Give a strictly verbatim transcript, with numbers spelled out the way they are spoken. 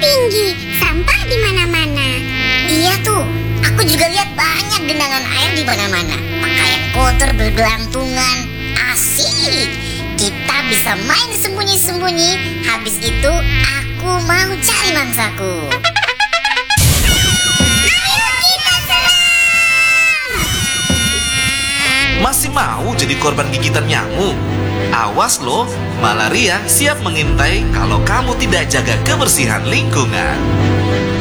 tinggi, sampah di mana-mana. Iya tuh, aku juga lihat banyak genangan air di mana-mana. Pakaian kotor bergelantungan. Asik. Kita bisa main sembunyi-sembunyi. Habis itu aku mau cari mangsaku. Masih mau jadi korban gigitan nyamuk? Awas loh, malaria siap mengintai kalau kamu tidak jaga kebersihan lingkungan.